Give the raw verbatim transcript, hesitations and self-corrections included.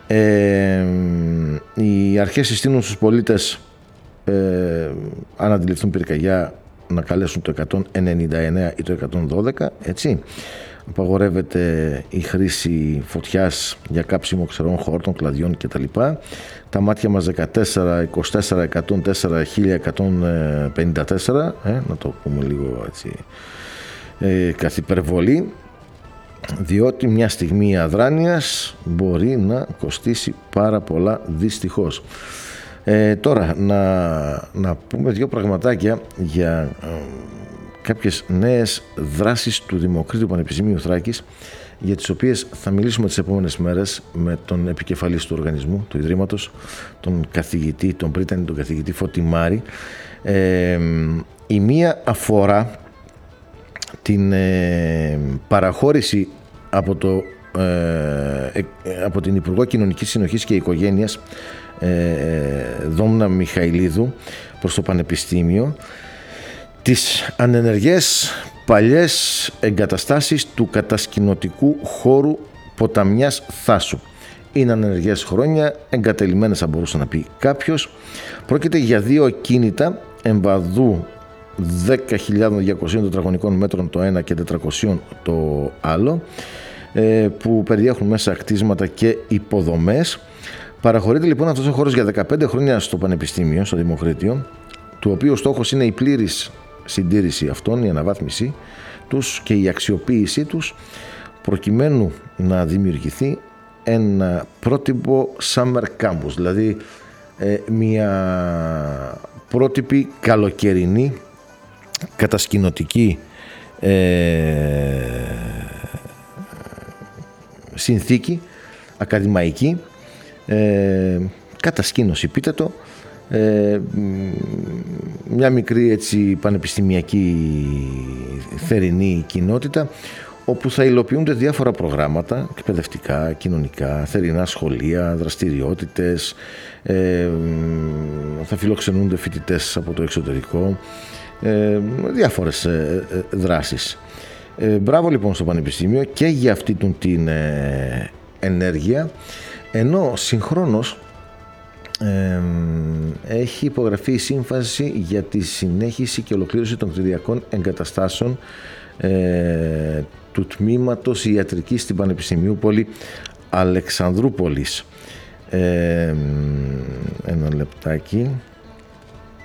Ε, οι αρχές συστήνουν στους πολίτες, ε, αν αντιληφθούν πυρκαγιά, να καλέσουν το εκατόν ενενήντα εννέα ή το εκατόν δώδεκα, έτσι. Απαγορεύεται η χρήση φωτιάς για κάψιμο ξερών χόρτων, κλαδιών κτλ. Τα μάτια μας δεκατέσσερα, είκοσι τέσσερα, εκατόν τέσσερα, χίλια εκατόν πενήντα τέσσερα, ε, να το πούμε λίγο έτσι, ε, καθ' υπερβολή, διότι μια στιγμή αδράνειας μπορεί να κοστίσει πάρα πολλά, δυστυχώς. Ε, τώρα, να, να πούμε δύο πραγματάκια για ε, κάποιες νέες δράσεις του Δημοκρίτου Πανεπιστημίου Θράκης, για τις οποίες θα μιλήσουμε τις επόμενες μέρες με τον επικεφαλής του οργανισμού, του Ιδρύματος, τον καθηγητή, τον πρίτανη, τον καθηγητή Φώτη Μάρη. Ε, η μία αφορά την ε, παραχώρηση από, το, ε, ε, από την Υπουργό Κοινωνικής Συνοχής και Οικογένειας, ε, Δόμνα Μιχαηλίδου, προς το Πανεπιστήμιο, τις ανενεργές παλιές εγκαταστάσεις του κατασκηνωτικού χώρου Ποταμιάς Θάσου. Είναι ανενεργές χρόνια, εγκατελειμμένες θα μπορούσε να πει κάποιος. Πρόκειται για δύο ακίνητα εμβαδού δέκα χιλιάδες διακόσια τετραγωνικών μέτρων το ένα και τετρακόσια το άλλο, που περιέχουν μέσα κτίσματα και υποδομές. Παραχωρείται λοιπόν αυτός ο χώρος για δεκαπέντε χρόνια στο Πανεπιστήμιο, στο Δημοκρίτιο, του οποίου στόχος είναι η πλήρης συντήρηση αυτών, η αναβάθμιση τους και η αξιοποίησή τους, προκειμένου να δημιουργηθεί ένα πρότυπο summer campus, δηλαδή ε, μια πρότυπη καλοκαιρινή κατασκηνωτική ε, συνθήκη ακαδημαϊκή, ε, κατασκήνωση πείτε το, ε, μια μικρή έτσι πανεπιστημιακή θερινή κοινότητα, όπου θα υλοποιούνται διάφορα προγράμματα εκπαιδευτικά, κοινωνικά, θερινά σχολεία, δραστηριότητες, ε, θα φιλοξενούνται φοιτητές από το εξωτερικό, ε, διάφορες ε, ε, δράσεις. Ε, μπράβο λοιπόν στο Πανεπιστήμιο και για αυτή την ε, ενέργεια, ενώ συγχρόνως ε, έχει υπογραφεί η σύμφαση για τη συνέχιση και ολοκλήρωση των κτηριακών εγκαταστάσεων ε, του Τμήματος Ιατρικής στην Πανεπιστημιούπολη Αλεξανδρούπολης. Ε, ένα λεπτάκι.